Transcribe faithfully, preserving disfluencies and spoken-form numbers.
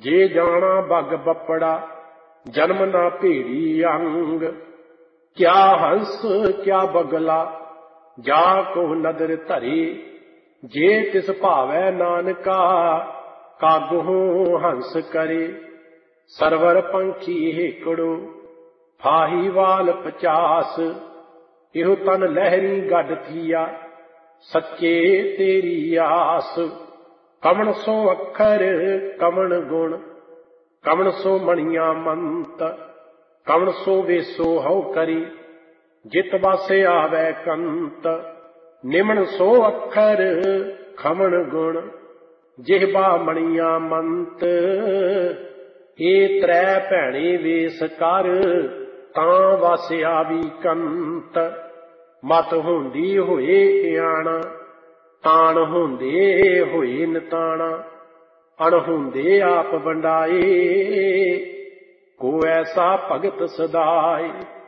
ਜੇ ਜਾਣਾ ਬਗ ਬੱਪੜਾ ਜਨਮ ਨਾ ਭੇੜੀ ਅੰਗ। ਕਿਆ ਹੰਸ ਕਿਆ ਬਗਲਾ ਜਾ ਕੋ ਨਦਰ ਧਰੇ। ਜੇ ਤਿਸ ਭਾਵੈ ਨਾਨਕਾ ਕਾਗੁ ਹੰਸ ਕਰੇ। ਸਰਵਰ ਪੰਖੀ ਹੇਕੜੋ ਫਾਹੀ ਵਾਲ ਪਚਾਸ। ਇਹੋ ਤਨ ਲਹਿਰੀ ਗੱਡ ਥੀਆ ਸੱਚੇ ਤੇਰੀ ਆਸ। ਕਵਣ ਸੋ ਅੱਖਰ ਕਵਣ ਗੁਣ ਕਵਣ ਸੋ ਮਣੀਆਂ ਮੰਤ। ਕਵਣ ਸੋ ਵੇਸੋ ਹਉ ਕਰੀ ਜਿਤ ਵਸ ਆਵੈ ਕੰਤ। ਨਿਮਣ ਸੋ ਅੱਖਰ ਖਵਣ ਗੁਣ ਜਿਹਬਾ ਮਣੀਆਂ ਮੰਤ। ਇਹ ਤ੍ਰੈ ਭੈਣੇ ਵੇਸ ਕਰ ਤਾਂ ਵਸ ਆਵੀ ਕੰਤ। ਮਤ ਹੁੰਦੀ ਹੋਏ ਇਆਣਾ ਤਾਣ ਹੁੰਦੇ ਹੋਏ ਨਿਤਾਣਾ। ਅਣਹੁੰਦੇ ਆਪ ਵੰਡਾਏ ਕੋ ਐਸਾ ਭਗਤ ਸਦਾਏ।